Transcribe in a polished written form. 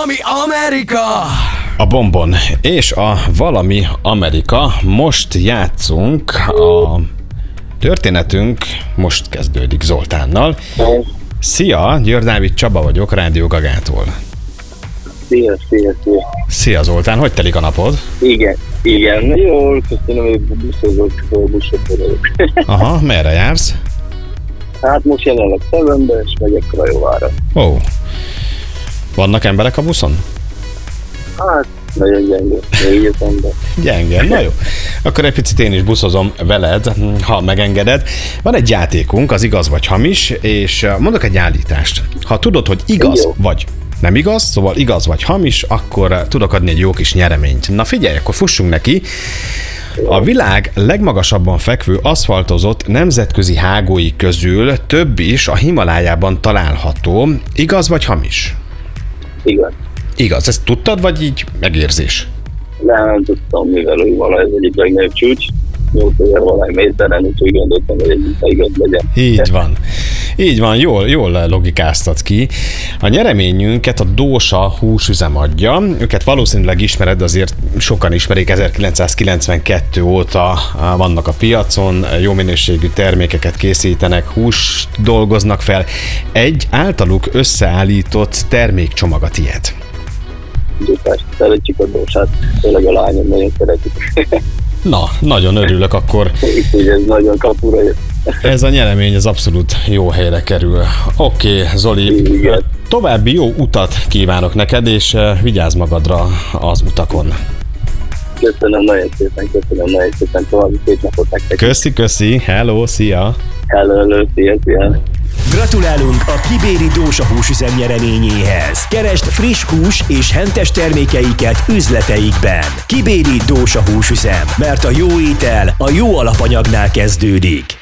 Valami Amerika! A Bombon és a Valami Amerika. Most játszunk, a történetünk most kezdődik Zoltánnal. Szia, Győr Dávid Csaba vagyok, Rádió Gagától. Szia. Szia Zoltán, hogy telik a napod? Igen, jól, köszönöm, hogy buszsofőrök. Aha, merre jársz? Hát most jelenleg Szevenbe, és megyek Krajovára. Ó, vannak emberek a buszon? Hát, nagyon gyenge, még jöttem. Gyenge, na jó. Akkor egy picit én is buszozom veled, ha megengeded. Van egy játékunk, az igaz vagy hamis, és mondok egy állítást. Ha tudod, hogy igaz Jó. vagy nem igaz, szóval igaz vagy hamis, akkor tudok adni egy jó kis nyereményt. Na figyelj, akkor fussunk neki. A világ legmagasabban fekvő aszfaltozott nemzetközi hágói közül több is a Himalájában található. Igaz vagy hamis? Igaz. Igaz, ezt tudtad, vagy így megérzés? Nem tudtam, mivel úgy van, ez egyik legnagyobb csúcs. 8000 valány méteren, úgyhogy gondoltam, hogy egy igaz legyen. Így van, jól logikáztat ki. A nyereményünket a Dósa húsüzem adja. Őket valószínűleg ismered, azért sokan ismerik, 1992 óta vannak a piacon, jó minőségű termékeket készítenek, húst dolgoznak fel. Egy általuk összeállított termékcsomag a tiéd. Dupást szeretjük a Dósát, tényleg a lányom nagyon szeretjük. Na, nagyon örülök, akkor Úgyhogy ez nagyon kapura jött. ez a nyeremény az abszolút jó helyre kerül. Oké, Zoli, Igen. további jó utat kívánok neked, és vigyázz magadra az utakon. Köszönöm nagyon szépen, további szép napot nektek. Köszi, hello, szia! Hello, szia. Gratulálunk a Kibéri Dósa húsüzem nyereményéhez. Keresd friss hús és hentes termékeiket üzleteikben. Kibéri Dósa húsüzem, mert a jó étel a jó alapanyagnál kezdődik.